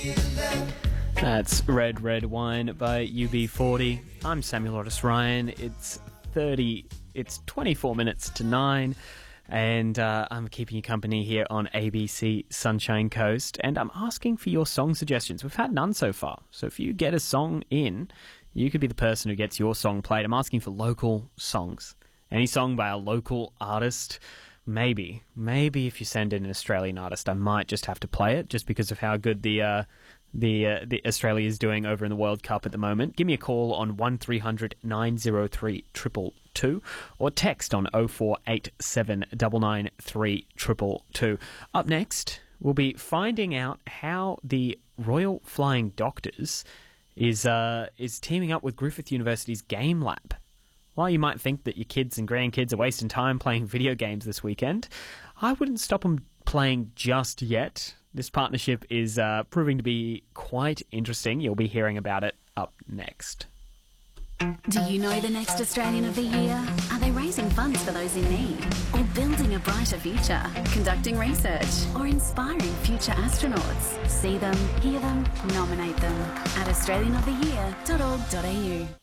That's Red Red Wine by UB40. I'm Samuel Otis Ryan. It's 24 minutes to 9, and I'm keeping you company here on ABC Sunshine Coast, and I'm asking for your song suggestions. We've had none so far, so if you get a song in, you could be the person who gets your song played. I'm asking for local songs. Any song by a local artist. Maybe if you send in an Australian artist, I might just have to play it just because of how good the Australia is doing over in the World Cup at the moment. Give me a call on 1300 903 222 or text on 0487 993 222. Up next, we'll be finding out how the Royal Flying Doctors is teaming up with Griffith University's Game Lab. While you might think that your kids and grandkids are wasting time playing video games this weekend, I wouldn't stop them playing just yet. This partnership is proving to be quite interesting. You'll be hearing about it up next. Do you know the next Australian of the Year? Are they raising funds for those in need? Or building a brighter future? Conducting research? Or inspiring future astronauts? See them, hear them, nominate them at australianoftheyear.org.au.